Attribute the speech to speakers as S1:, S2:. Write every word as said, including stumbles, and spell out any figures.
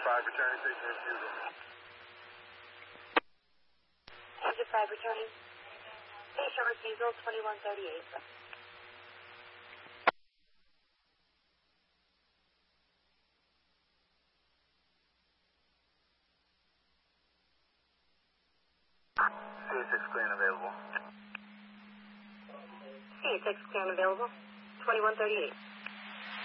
S1: five returning, station refusal.
S2: Agent five returning. Station refusal, twenty-one thirty-eight.
S1: C A six clear and available.
S2: C A six clear and available, twenty-one thirty-eight.